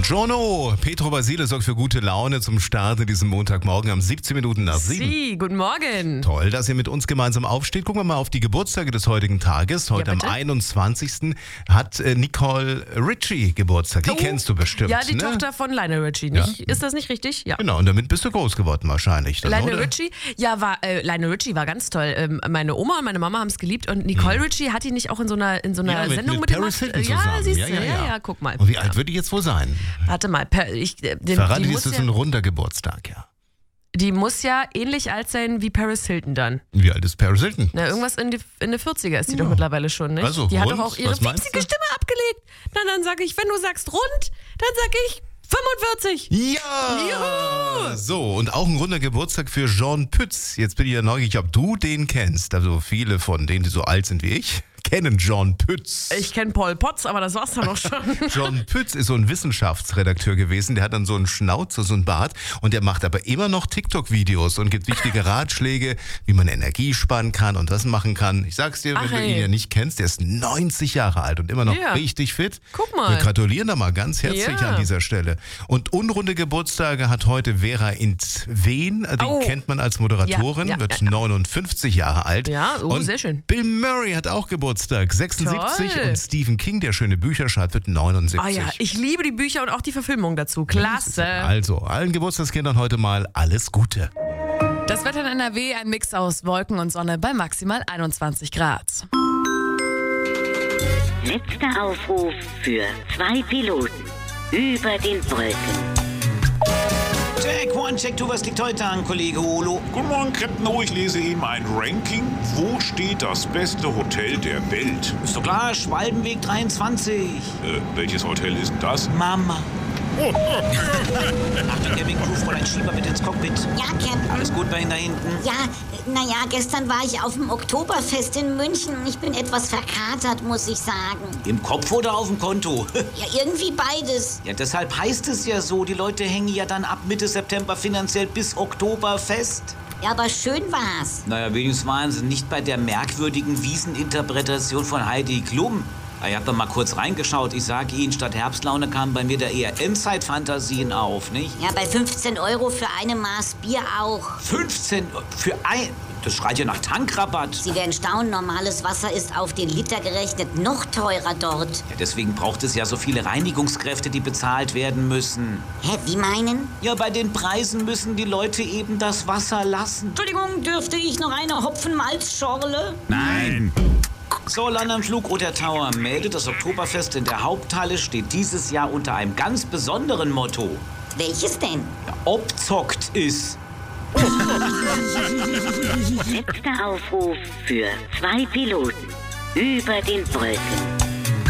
Buongiorno. Petro Basile sorgt für gute Laune zum Start in diesem Montagmorgen am 17 Minuten nach 7. Sie, guten Morgen. Toll, dass ihr mit uns gemeinsam aufsteht. Gucken wir mal auf die Geburtstage des heutigen Tages. Heute am 21. hat Nicole Richie Geburtstag. Die kennst du bestimmt. Ja, die ne? Tochter von Lionel Richie. Nicht? Ja. Ist das nicht richtig? Ja. Genau, und damit bist du groß geworden wahrscheinlich. Dann, Lionel oder? Richie? Ja, Lionel Richie war ganz toll. Meine Oma und meine Mama haben es geliebt. Und Nicole Richie hat die nicht auch in so einer Sendung mit mitgemacht? Paris Hilton Ja, zusammen. siehst du. Ja, guck mal. Und wie alt wird die jetzt wohl sein? Warte mal. Verraten, ist es ein runder Geburtstag, ja. Die muss ja ähnlich alt sein wie Paris Hilton dann. Wie alt ist Paris Hilton? Na, irgendwas in der 40er ist die doch mittlerweile schon, nicht? Also, die hat rund? doch auch ihre Was meinst winzige du? Stimme abgelegt. Na, dann sag ich, wenn du sagst rund, dann sag ich 45. Ja! Juhu! So, und auch ein runder Geburtstag für Jean Pütz. Jetzt bin ich ja neugierig, ob du den kennst. Also viele von denen, die so alt sind wie ich, kennen Jean Pütz. Ich kenne Paul Potts, aber das war's dann auch schon. Jean Pütz ist so ein Wissenschaftsredakteur gewesen. Der hat dann so einen Schnauzer, so einen Bart. Und der macht aber immer noch TikTok-Videos und gibt wichtige Ratschläge, wie man Energie sparen kann und was machen kann. Ich sag's dir, wenn du ihn ja nicht kennst, der ist 90 Jahre alt und immer noch richtig fit. Guck mal. Wir gratulieren da mal ganz herzlich Ja. an dieser Stelle. Und unrunde Geburtstage hat heute Vera Intwen. Die kennt man als Moderatorin, wird 59 Jahre alt. Ja, und sehr schön. Bill Murray hat auch Geburtstag, 76. Toll. Und Stephen King, der schöne Bücher schreibt, wird 79. Ah ja, ich liebe die Bücher und auch die Verfilmung dazu. Klasse. Also, allen Geburtstagskindern heute mal alles Gute. Das Wetter in NRW, ein Mix aus Wolken und Sonne bei maximal 21 Grad. Letzter Aufruf für 2 Piloten über den Wolken. Check one, check two, was liegt heute an, Kollege Olo? Guten Morgen, Captain O. Ich lese eben ein Ranking. Wo steht das beste Hotel der Welt? Ist doch klar, Schwalbenweg 23. Welches Hotel ist das? Mama. Achtung, Cabin Crew, Fräulein Schieber mit ins Cockpit. Ja, Captain. Alles gut bei Ihnen da hinten? Ja, naja, gestern war ich auf dem Oktoberfest in München. Ich bin etwas verkatert, muss ich sagen. Im Kopf oder auf dem Konto? Ja, irgendwie beides. Ja, deshalb heißt es ja so, die Leute hängen ja dann ab Mitte September finanziell bis Oktoberfest. Ja, aber schön war's. Naja, wenigstens waren sie nicht bei der merkwürdigen Wieseninterpretation von Heidi Klum. Ich hab doch mal kurz reingeschaut. Ich sag Ihnen, statt Herbstlaune kamen bei mir da eher Endzeitfantasien auf, nicht? Ja, bei 15 € für eine Maß Bier auch. 15 für ein... Das schreit ja nach Tankrabatt. Sie werden staunen, normales Wasser ist auf den Liter gerechnet noch teurer dort. Ja, deswegen braucht es ja so viele Reinigungskräfte, die bezahlt werden müssen. Hä, wie meinen? Ja, bei den Preisen müssen die Leute eben das Wasser lassen. Entschuldigung, dürfte ich noch eine Hopfenmalzschorle? Nein. So, London Flugroter Tower meldet, das Oktoberfest in der Haupthalle steht dieses Jahr unter einem ganz besonderen Motto. Welches denn? Ja, obzockt ist. Letzter Aufruf für 2 Piloten über den Wolken.